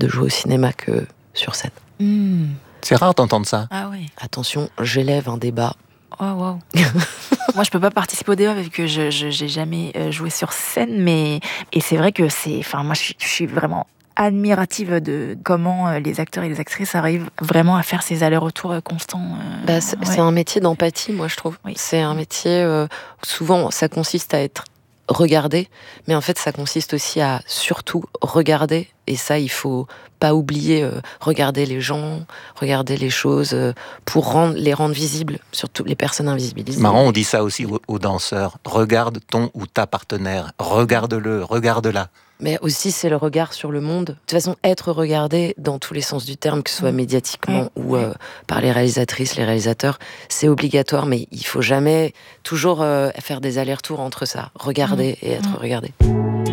de jouer au cinéma que sur scène. C'est rare d'entendre ça. Ah oui. Attention, j'élève un débat. Oh, wow. Moi, je peux pas participer au débat parce que je j'ai jamais joué sur scène, et c'est vrai que moi, je suis vraiment admirative de comment les acteurs et les actrices arrivent vraiment à faire ces allers-retours constants. C'est un métier d'empathie, moi, je trouve. Oui. C'est un métier, souvent, ça consiste à être regardé, mais en fait, ça consiste aussi à surtout regarder. Et ça, il faut pas oublier, regarder les gens, regarder les choses, pour les rendre visibles, surtout les personnes invisibilisées. C'est marrant, on dit ça aussi aux danseurs. Regarde ton ou ta partenaire. Regarde-le, regarde-la. Mais aussi, c'est le regard sur le monde. De toute façon, être regardé dans tous les sens du terme, que ce soit médiatiquement ou par les réalisatrices, les réalisateurs, c'est obligatoire, mais il faut jamais toujours faire des allers-retours entre ça. Regarder et être regardé.